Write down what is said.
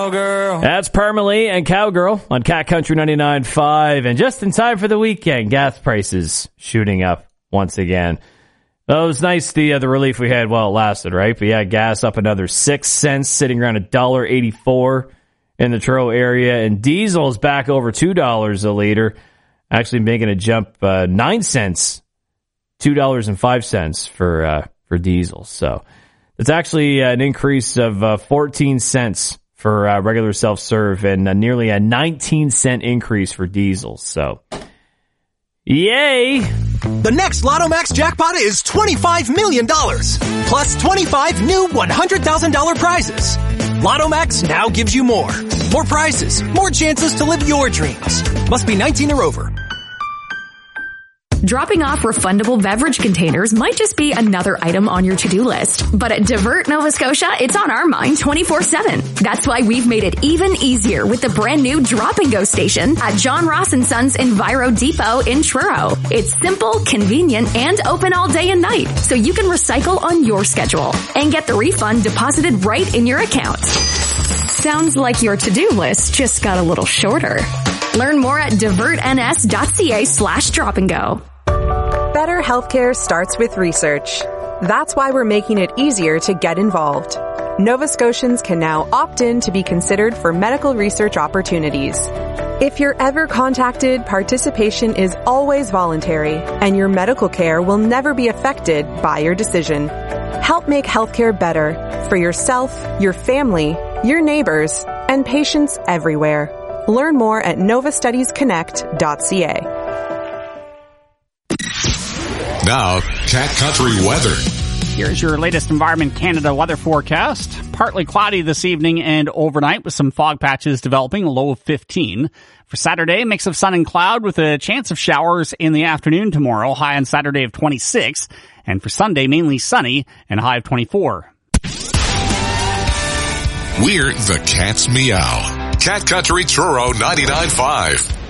Cowgirl. That's Parmalee and Cowgirl on Cat Country 99.5. And just in time for the weekend, gas prices shooting up once again. Well, it was nice, the relief we had while it lasted, right? But yeah, gas up another 6 cents, sitting around $1.84 in the Truro area. And diesel is back over $2 a liter, actually making a jump 9 cents, $2.05 for diesel. So it's actually an increase of 14 cents for regular self-serve and nearly a 19-cent increase for diesel. So, yay! The next Lotto Max jackpot is $25 million, plus 25 new $100,000 prizes. Lotto Max now gives you more. More prizes, more chances to live your dreams. Must be 19 or over. Dropping off refundable beverage containers might just be another item on your to-do list. But at Divert Nova Scotia, it's on our mind 24/7. That's why we've made it even easier with the brand new Drop and Go station at John Ross & Sons Enviro Depot in Truro. It's simple, convenient, and open all day and night, so you can recycle on your schedule and get the refund deposited right in your account. Sounds like your to-do list just got a little shorter. Learn more at divertns.ca/drop-and-go. Better healthcare starts with research. That's why we're making it easier to get involved. Nova Scotians can now opt in to be considered for medical research opportunities. If you're ever contacted, participation is always voluntary, and your medical care will never be affected by your decision. Help make healthcare better for yourself, your family, your neighbors, and patients everywhere. Learn more at novastudiesconnect.ca. Now, Cat Country weather. Here's your latest Environment Canada weather forecast. Partly cloudy this evening and overnight with some fog patches developing, a low of 15. For Saturday, mix of sun and cloud with a chance of showers in the afternoon tomorrow, high on Saturday of 26. And for Sunday, mainly sunny and high of 24. We're the Cat's Meow. Cat Country Truro 99.5.